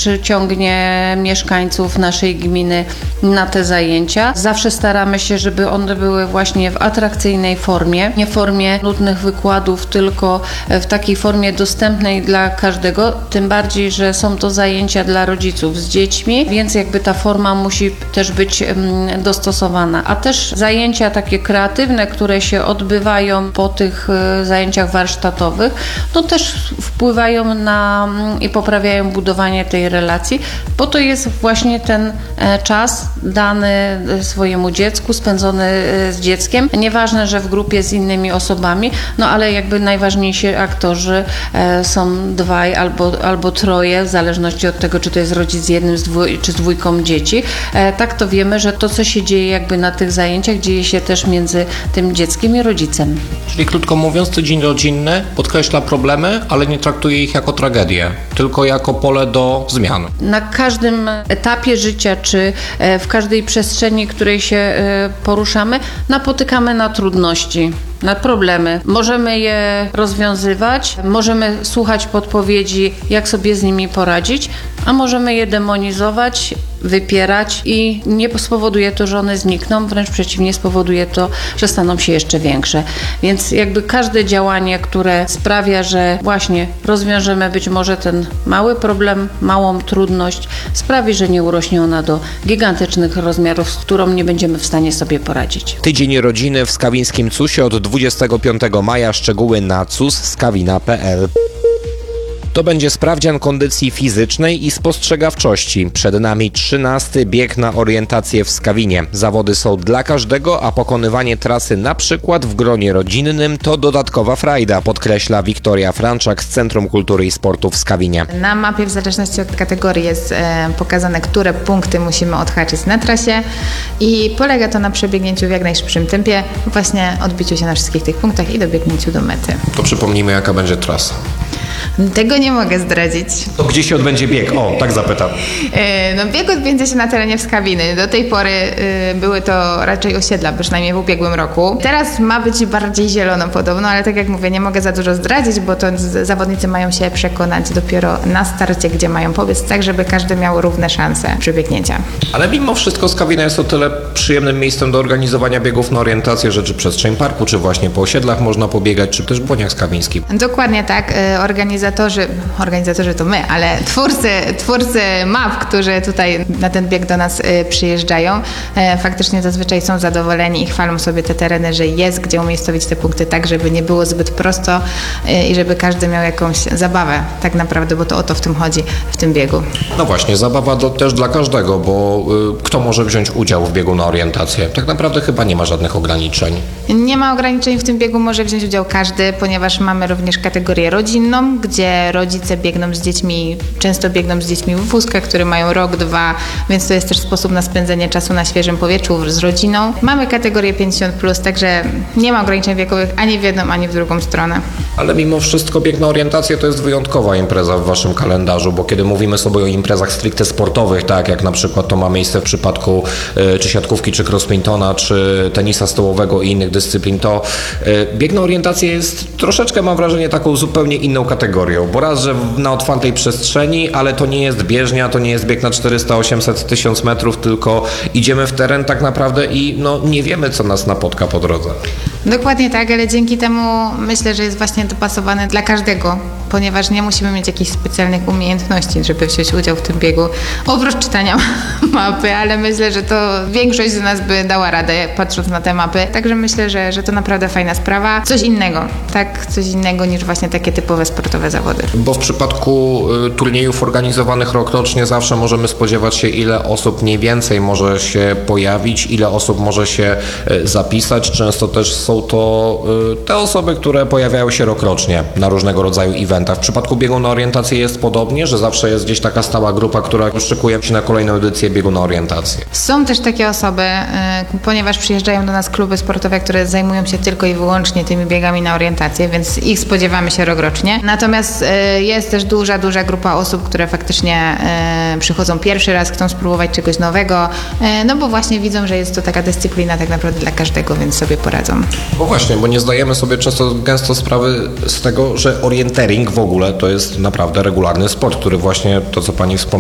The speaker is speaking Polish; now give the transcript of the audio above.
przyciągnie mieszkańców naszej gminy na te zajęcia. Zawsze staramy się, żeby one były właśnie w atrakcyjnej formie, nie w formie nudnych wykładów, tylko w takiej formie dostępnej dla każdego, tym bardziej, że są to zajęcia dla rodziców z dziećmi, więc jakby ta forma musi też być dostosowana. A też zajęcia takie kreatywne, które się odbywają po tych zajęciach warsztatowych, no też wpływają na i poprawiają budowanie tej relacji, bo to jest właśnie ten czas dany swojemu dziecku, spędzony z dzieckiem. Nieważne, że w grupie z innymi osobami, no ale jakby najważniejsi aktorzy są dwaj albo troje, w zależności od tego, czy to jest rodzic z jednym czy z dwójką dzieci. Tak to wiemy, że to, co się dzieje jakby na tych zajęciach, dzieje się też między tym dzieckiem i rodzicem. Czyli krótko mówiąc, tydzień rodzinny podkreśla problemy, ale nie traktuje ich jako tragedię, tylko jako pole do zmian. Na każdym etapie życia, czy w każdej przestrzeni, której się poruszamy, napotykamy na trudności, na problemy. Możemy je rozwiązywać, możemy słuchać podpowiedzi, jak sobie z nimi poradzić, a możemy je demonizować, wypierać i nie spowoduje to, że one znikną, wręcz przeciwnie, spowoduje to, że staną się jeszcze większe. Więc jakby każde działanie, które sprawia, że właśnie rozwiążemy być może ten mały problem, małą trudność, sprawi, że nie urośnie ona do gigantycznych rozmiarów, z którą nie będziemy w stanie sobie poradzić. Tydzień rodziny w skawińskim CUS-ie od 25 maja. Szczegóły na cusskawina.pl. To będzie sprawdzian kondycji fizycznej i spostrzegawczości. Przed nami 13. bieg na orientację w Skawinie. Zawody są dla każdego, a pokonywanie trasy na przykład w gronie rodzinnym to dodatkowa frajda, podkreśla Wiktoria Franczak z Centrum Kultury i Sportu w Skawinie. Na mapie w zależności od kategorii jest pokazane, które punkty musimy odhaczyć na trasie i polega to na przebiegnięciu w jak najszybszym tempie, właśnie odbiciu się na wszystkich tych punktach i dobiegnięciu do mety. To przypomnijmy, jaka będzie trasa. Tego nie mogę zdradzić. To gdzie się odbędzie bieg? O, tak zapytam. Bieg odbędzie się na terenie Skawiny. Do tej pory były to raczej osiedla, przynajmniej w ubiegłym roku. Teraz ma być bardziej zielono podobno, ale tak jak mówię, nie mogę za dużo zdradzić, bo to zawodnicy mają się przekonać dopiero na starcie, gdzie mają pobiec, tak żeby każdy miał równe szanse przebiegnięcia. Ale mimo wszystko Skawina jest o tyle przyjemnym miejscem do organizowania biegów na orientację, że czy przestrzeń parku, czy właśnie po osiedlach można pobiegać, czy też w Błoniach Skawińskich. Dokładnie tak. Organizatorzy to my, ale twórcy map, którzy tutaj na ten bieg do nas przyjeżdżają, faktycznie zazwyczaj są zadowoleni i chwalą sobie te tereny, że jest gdzie umiejscowić te punkty tak, żeby nie było zbyt prosto i żeby każdy miał jakąś zabawę tak naprawdę, bo to o to w tym chodzi, w tym biegu. No właśnie, zabawa to też dla każdego, bo kto może wziąć udział w biegu na orientację? Tak naprawdę chyba nie ma żadnych ograniczeń. Nie ma ograniczeń, w tym biegu może wziąć udział każdy, ponieważ mamy również kategorię rodzinną, gdzie rodzice często biegną z dziećmi w wózkach, które mają rok, 2, więc to jest też sposób na spędzenie czasu na świeżym powietrzu z rodziną. Mamy kategorię 50+, także nie ma ograniczeń wiekowych ani w jedną, ani w drugą stronę. Ale mimo wszystko bieg na orientację to jest wyjątkowa impreza w waszym kalendarzu, bo kiedy mówimy sobie o imprezach stricte sportowych, tak jak na przykład to ma miejsce w przypadku czy siatkówki, czy crosspintona, czy tenisa stołowego i innych dyscyplin, to bieg na orientację jest troszeczkę, mam wrażenie, taką zupełnie inną kategorią, bo raz, że na otwartej przestrzeni, ale to nie jest bieżnia, to nie jest bieg na 400, 800, 1000 metrów, tylko idziemy w teren tak naprawdę i nie wiemy, co nas napotka po drodze. Dokładnie tak, ale dzięki temu myślę, że jest właśnie dopasowany dla każdego, ponieważ nie musimy mieć jakichś specjalnych umiejętności, żeby wziąć udział w tym biegu, oprócz czytania mapy, ale myślę, że to większość z nas by dała radę, patrząc na te mapy. Także myślę, że to naprawdę fajna sprawa. Coś innego niż właśnie takie typowe sportowe zawody. Bo w przypadku turniejów organizowanych rokrocznie zawsze możemy spodziewać się, ile osób mniej więcej może się pojawić, ile osób może się zapisać. Często też są to te osoby, które pojawiają się rokrocznie na różnego rodzaju eventach. W przypadku biegu na orientację jest podobnie, że zawsze jest gdzieś taka stała grupa, która szykuje się na kolejną edycję biegu na orientację. Są też takie osoby, ponieważ przyjeżdżają do nas kluby sportowe, które zajmują się tylko i wyłącznie tymi biegami na orientację, więc ich spodziewamy się rokrocznie. Natomiast jest też duża grupa osób, które faktycznie przychodzą pierwszy raz, chcą spróbować czegoś nowego, no bo właśnie widzą, że jest to taka dyscyplina tak naprawdę dla każdego, więc sobie poradzą. Bo właśnie, bo nie zdajemy sobie gęsto sprawy z tego, że orientering w ogóle to jest naprawdę regularny sport, który właśnie, to co pani wspomniała,